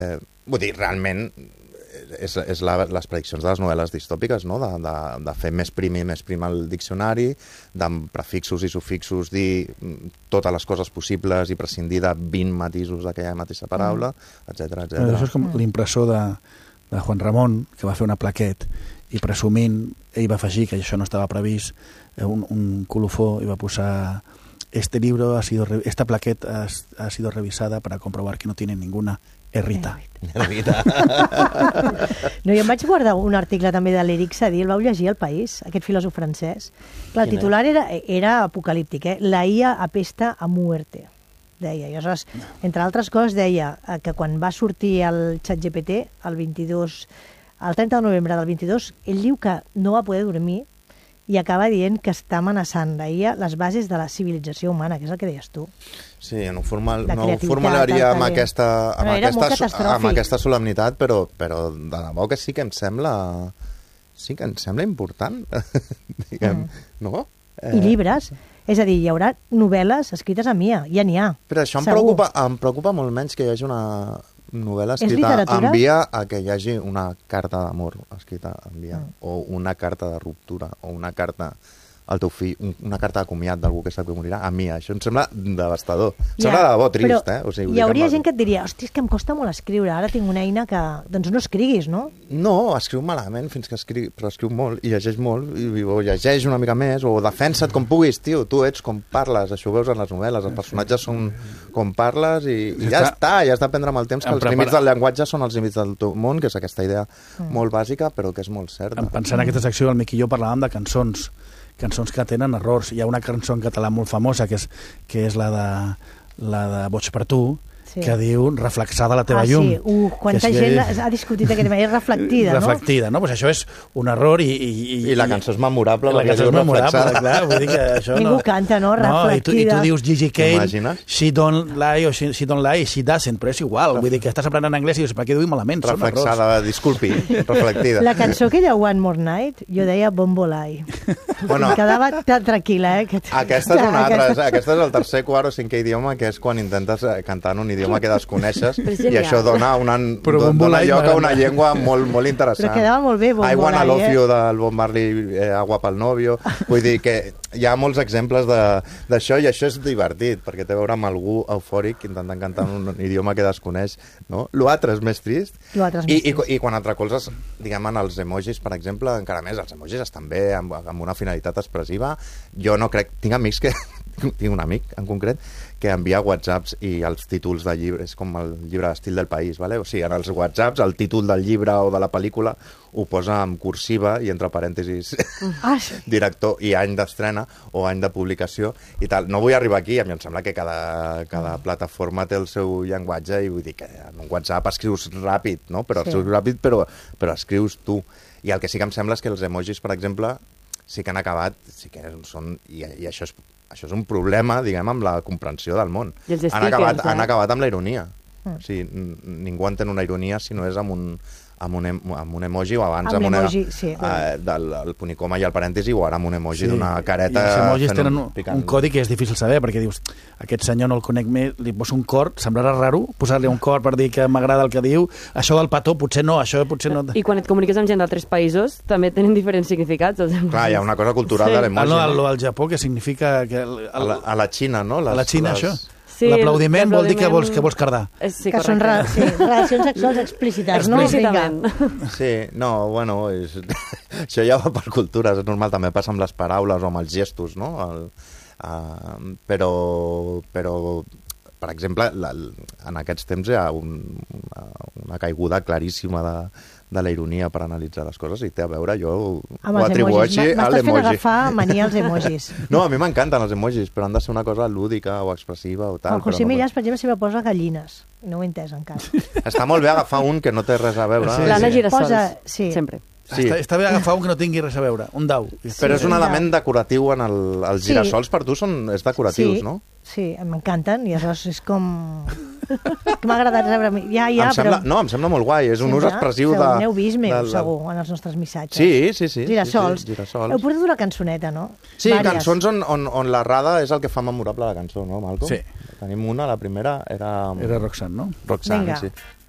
Vull dir, realment és les prediccions de les novel·les distòpiques, no? De fer més prim el diccionari, amb prefixos i sufixos dir totes les coses possibles i prescindir de 20 matisos d'aquella mateixa paraula, etc. Això és com l'impressor de Juan Ramon, que va fer una plaquet i presumint, ell va afegir que això no estava previst, un colofó, i va posar esta plaqueta ha sido revisada para comprobar que no tiene ninguna errita. No, jo em vaig guardar un article també de l'Éric Sadie, el vau llegir al País, aquest filòsof francès. Clar, el titular era apocalíptic, la IA apesta a muerte, deia. I aleshores, entre altres coses, deia que quan va sortir el ChatGPT, el 30 de novembre del 22, ell diu que no va poder dormir i acaba dient que està amenaçant la IA les bases de la civilització humana, que és el que deies tu. Sí, no ho formularia amb aquesta solemnitat, però de debò que sí que em sembla important, diguem, no? I llibres. És a dir, hi haurà novel·les escrites amb IA, ja n'hi ha. Però això em preocupa molt menys que hi hagi una novel·la escrita en IA a que hi hagi una carta d'amor escrita en IA, o una carta de ruptura, o una carta al teu fill, una carta de comiat d'algú que sap que morirà, a mi. Això em sembla devastador. Em sembla de debò trist, O sigui, hi hauria gent que et diria, hosti, és que em costa molt escriure, ara tinc una eina que... Doncs no escriguis, no? No, escriu malament fins que però escriu molt, i llegeix molt, o llegeix una mica més, o defensa't com puguis, tio, tu ets com parles, això ho veus en les novel·les, els personatges són com parles, i ja està a prendre amb el temps que els límits del llenguatge són els límits del teu món, que és aquesta idea molt bàsica, però que és molt certa. Pensant en aquesta secció, el Miqui i jo parlàvem de cançons que tenen errors. Hi ha una cançó en català molt famosa, que és la de Boig per tu, que diu reflexada la teva llum. Quanta gent ha discutit aquest tema, és reflectida, no? Reflectida, no? Pues això és un error i la cançó és memorable. La cançó és memorable, clar. Vull dir que això ningú canta, no? Reflectida. I tu dius Gigi Kane, she don't lie, o she don't lie, she doesn't, però és igual. Vull dir que estàs aprenent anglès i dius, per què diu malament? Reflexada, disculpi, reflectida. La cançó que deia One More Night, jo deia Bombolai. Em quedava tan tranquil·la, Aquesta és una altra. Aquesta és el tercer, quart o cinquè idioma, que és quan intentes cantar en un idioma que desconeixes, i això dona lloc a una llengua molt interessant. Però quedava molt bé, Bombolai. I Wanna Love You del Bob Marley, Agua pel novio. Vull dir que hi ha molts exemples d'això, i això és divertit, perquè té a veure amb algú eufòric intentant cantar en un idioma que desconeix, no? L'altre és més trist. I quan et recolzes, diguem, en els emojis, per exemple, encara més, els emojis estan bé, amb una finalitat expressiva. Jo no crec... Tinc un amic, en concret, que envia whatsapps i els títols de llibre, és com el llibre d'estil del País, ¿vale? O sigui, en els whatsapps el títol del llibre o de la pel·lícula ho posa en cursiva i entre parèntesis director i any d'estrena o any de publicació i tal. No vull arribar aquí, a mi em sembla que cada plataforma té el seu llenguatge, i vull dir que en un whatsapp escrius ràpid, no? Però escrius ràpid, però escrius tu. I el que sí que em sembla és que els emojis, per exemple, sí que han acabat, i això és un problema, diguem, amb la comprensió del món. Han acabat amb la ironia. O sigui, ningú entén una ironia si no és amb un emoji, o abans amb el punicoma i el parèntesi, o ara amb un emoji d'una careta. I els emojis tenen un codi que és difícil saber, perquè dius, aquest senyor no el conec més, li poso un cor, semblarà raro posar-li un cor per dir que m'agrada el que diu, això del petó potser no, això potser no... I quan et comuniques amb gent d'altres països, també tenen diferents significats. Clar, hi ha una cosa cultural de l'emoji. Al Japó, que significa... A la Xina, no? A la Xina, això. L'aplaudiment vol dir que vols cardar. Sí, que són relacions sexuals explícites, no? Explícitament. Sí, no, bueno, això ja va per cultures, és normal, també passa amb les paraules o amb els gestos, no? Però, per exemple, en aquests temps hi ha una caiguda claríssima de la ironia per analitzar les coses, i té a veure, jo ho atribueixo a l'emoji. M'estàs fent agafar mania als emojis. No, a mi m'encanten els emojis, però han de ser una cosa lúdica o expressiva o tal. El José Millás, per exemple, sempre posa gallines. No ho he entès encara. Està molt bé agafar un que no té res a veure. L'Anna Girassols, sempre. Sí. Està bé agafar un que no tingui res a veure, un dau. Però és un element decoratiu en els girassols, per tu és decoratius, no? Sí, m'encanten, i aleshores és com... M'ha agradat rebre... No, em sembla molt guai, és un ús expressiu de... N'heu vist segur, en els nostres missatges. Sí. Girassols. Heu portat una cançoneta, no? Sí, cançons on l'errada és el que fa memorable la cançó, no, Malcolm? Sí. Tenim una, la primera era... Era Roxanne, no? Roxanne, sí.